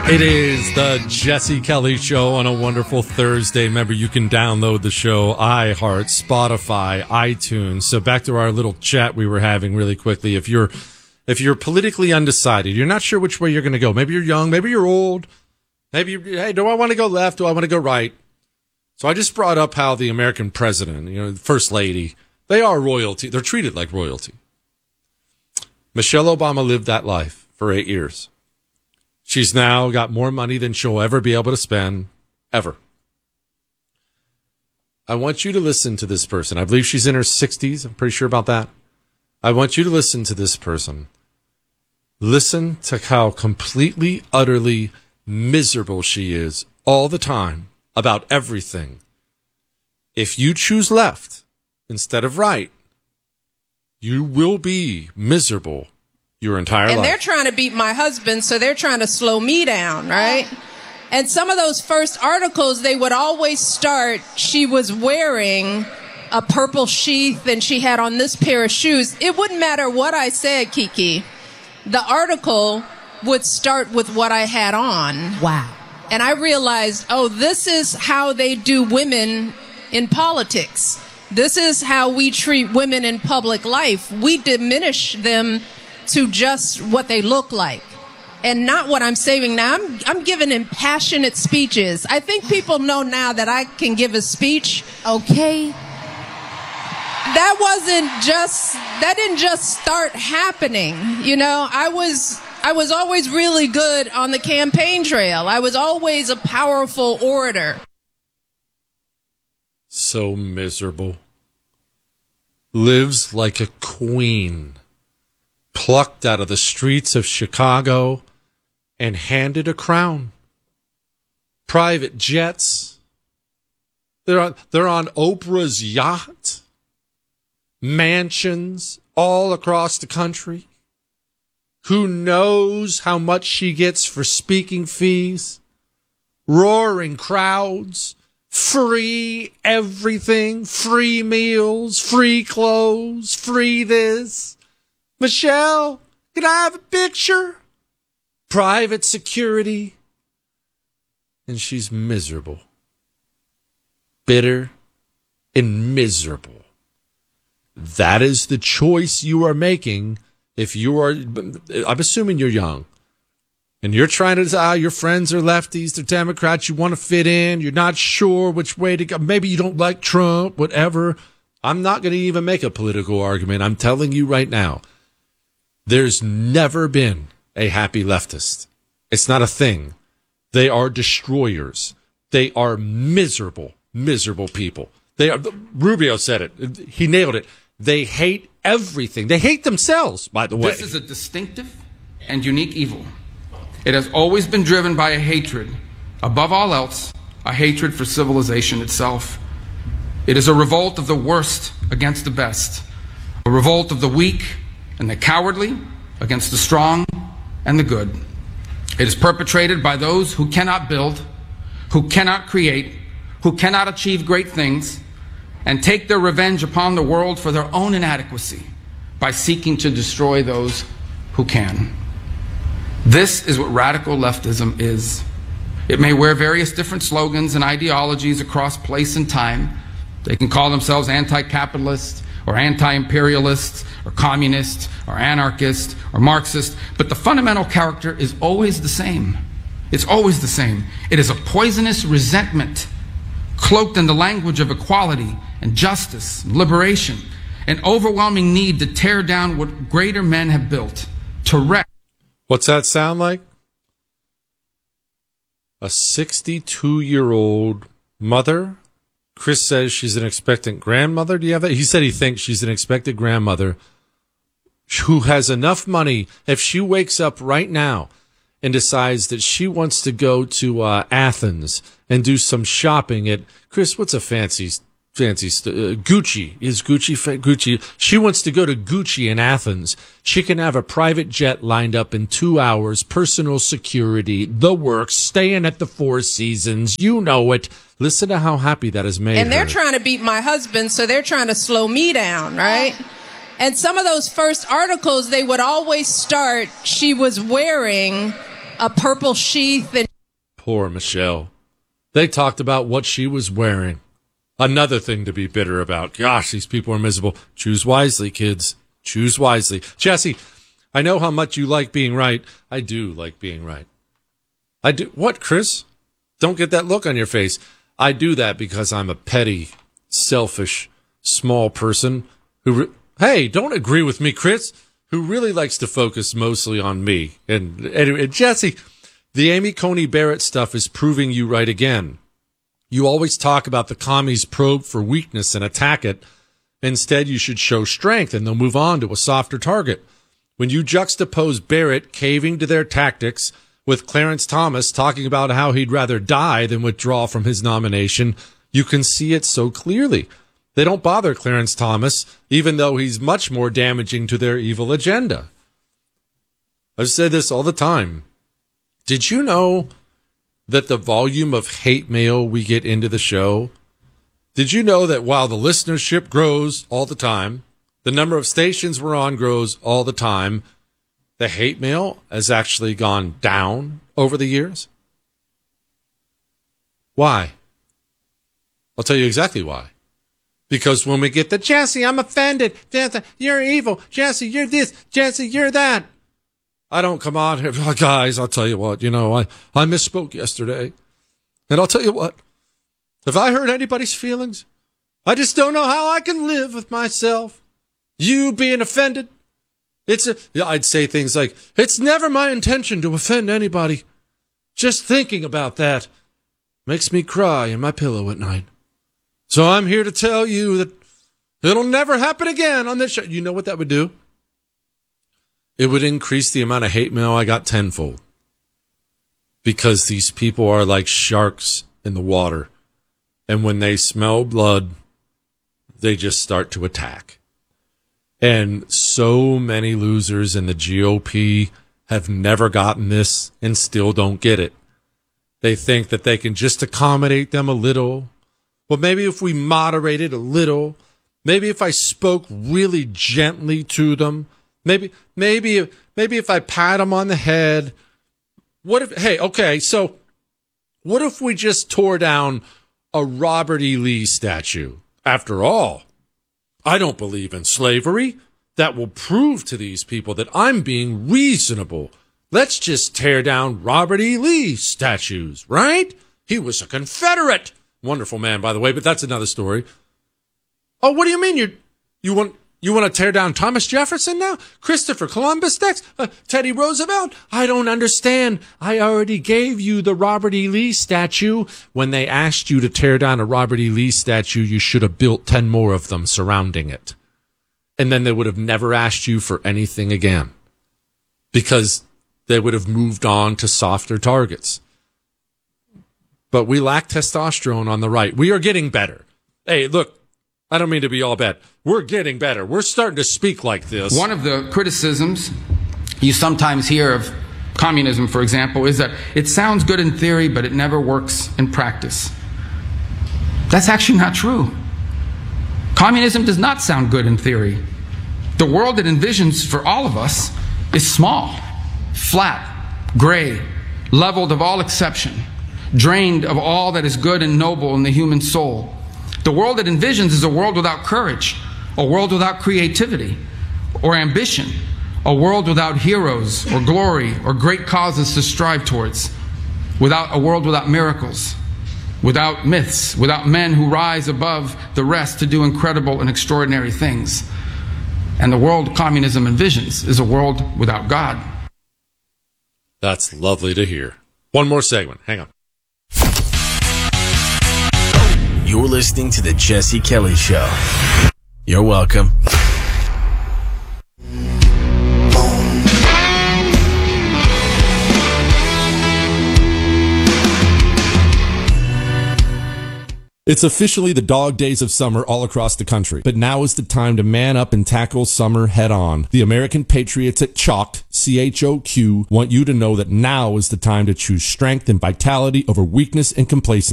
It is the Jesse Kelly Show on a wonderful Thursday. Remember, you can download the show, iHeart, Spotify, iTunes. So back to our little chat we were having really quickly. If you're politically undecided, you're not sure which way you're going to go. Maybe you're young, maybe you're old. Maybe, hey, do I want to go left? Do I want to go right? So I just brought up how the American president, the first lady, they are royalty. They're treated like royalty. Michelle Obama lived that life for 8 years. She's now got more money than she'll ever be able to spend, ever. I want you to listen to this person. I believe she's in her 60s. I'm pretty sure about that. I want you to listen to this person. Listen to how completely, utterly miserable she is all the time about everything. If you choose left instead of right, you will be miserable your entire life. And they're trying to beat my husband, so they're trying to slow me down, right? And some of those first articles, they would always start, she was wearing a purple sheath and she had on this pair of shoes. It wouldn't matter what I said, Kiki. The article would start with what I had on. Wow. And I realized, this is how they do women in politics. This is how we treat women in public life. We diminish them to just what they look like and not what I'm saying now. I'm giving impassionate speeches. I think people know now that I can give a speech. Okay. That didn't just start happening. I was always really good on the campaign trail. I was always a powerful orator. So miserable. Lives like a queen. Plucked out of the streets of Chicago and handed a crown. Private jets. They're on Oprah's yacht. Mansions all across the country. Who knows how much she gets for speaking fees? Roaring crowds. Free everything. Free meals. Free clothes. Free this. Michelle, can I have a picture? Private security. And she's miserable. Bitter and miserable. That is the choice you are making if you are, I'm assuming you're young. And you're trying to decide, your friends are lefties, they're Democrats, you want to fit in, you're not sure which way to go. Maybe you don't like Trump, whatever. I'm not going to even make a political argument. I'm telling you right now. There's never been a happy leftist. It's not a thing. They are destroyers. They are miserable, miserable people. Rubio said it. He nailed it. They hate everything. They hate themselves, by the way. This is a distinctive and unique evil. It has always been driven by a hatred, above all else, a hatred for civilization itself. It is a revolt of the worst against the best, a revolt of the weak and the cowardly against the strong and the good. It is perpetrated by those who cannot build, who cannot create, who cannot achieve great things, and take their revenge upon the world for their own inadequacy by seeking to destroy those who can. This is what radical leftism is. It may wear various different slogans and ideologies across place and time. They can call themselves anti-capitalist or anti-imperialist or communist or anarchist or Marxist, but the fundamental character is always the same. It's always the same. It is a poisonous resentment cloaked in the language of equality and justice and liberation, an overwhelming need to tear down what greater men have built, to wreck. What's that sound like? A 62-year-old mother. Chris says she's an expectant grandmother. Do you have that? He said he thinks she's an expectant grandmother who has enough money. If she wakes up right now and decides that she wants to go to Athens and do some shopping at, Chris, what's a fancy Gucci. Is Gucci? She wants to go to Gucci in Athens. She can have a private jet lined up in 2 hours, personal security, the works, staying at the Four Seasons. You know it. Listen to how happy that has made her. And they're trying to beat my husband, so they're trying to slow me down, right? And some of those first articles, they would always start, she was wearing a purple sheath. And Poor Michelle. They talked about what she was wearing. Another thing to be bitter about. Gosh, these people are miserable. Choose wisely, kids. Choose wisely. Jesse, I know how much you like being right. I do like being right. I do. What, Chris? Don't get that look on your face. I do that because I'm a petty, selfish, small person who, hey, don't agree with me, Chris, who really likes to focus mostly on me. And anyway, Jesse, the Amy Coney Barrett stuff is proving you right again. You always talk about the commies probe for weakness and attack it. Instead, you should show strength and they'll move on to a softer target. When you juxtapose Barrett caving to their tactics with Clarence Thomas talking about how he'd rather die than withdraw from his nomination, you can see it so clearly. They don't bother Clarence Thomas, even though he's much more damaging to their evil agenda. I've said this all the time. Did you know that the volume of hate mail we get into the show, did you know that while the listenership grows all the time, the number of stations we're on grows all the time, the hate mail has actually gone down over the years? Why? I'll tell you exactly why. Because when we get the, Jesse, I'm offended. Jesse, you're evil. Jesse, you're this. Jesse, you're that. I don't come on here. Oh, guys, I'll tell you what, I misspoke yesterday. And I'll tell you what, if I hurt anybody's feelings, I just don't know how I can live with myself. You being offended. I'd say things like, it's never my intention to offend anybody. Just thinking about that makes me cry in my pillow at night. So I'm here to tell you that it'll never happen again on this show. You know what that would do? It would increase the amount of hate mail I got tenfold. Because these people are like sharks in the water. And when they smell blood, they just start to attack. And so many losers in the GOP have never gotten this and still don't get it. They think that they can just accommodate them a little. Well, maybe if we moderate it a little, maybe if I spoke really gently to them, maybe if I pat them on the head. What if we just tore down a Robert E. Lee statue? After all, I don't believe in slavery. That will prove to these people that I'm being reasonable. Let's just tear down Robert E. Lee statues, right? He was a Confederate. Wonderful man, by the way, but that's another story. Oh, what do you mean? You want to tear down Thomas Jefferson now? Christopher Columbus next? Teddy Roosevelt? I don't understand. I already gave you the Robert E. Lee statue. When they asked you to tear down a Robert E. Lee statue, you should have built 10 more of them surrounding it. And then they would have never asked you for anything again. Because they would have moved on to softer targets. But we lack testosterone on the right. We are getting better. Hey, look, I don't mean to be all bad. We're getting better. We're starting to speak like this. One of the criticisms you sometimes hear of communism, for example, is that it sounds good in theory, but it never works in practice. That's actually not true. Communism does not sound good in theory. The world it envisions for all of us is small, flat, gray, leveled of all exception, drained of all that is good and noble in the human soul. The world it envisions is a world without courage, a world without creativity or ambition, a world without heroes or glory or great causes to strive towards, a world without miracles, without myths, without men who rise above the rest to do incredible and extraordinary things. And the world communism envisions is a world without God. That's lovely to hear. One more segment. Hang on. You're listening to The Jesse Kelly Show. You're welcome. It's officially the dog days of summer all across the country, but now is the time to man up and tackle summer head on. The American Patriots at Chalk, CHOQ, want you to know that now is the time to choose strength and vitality over weakness and complacency.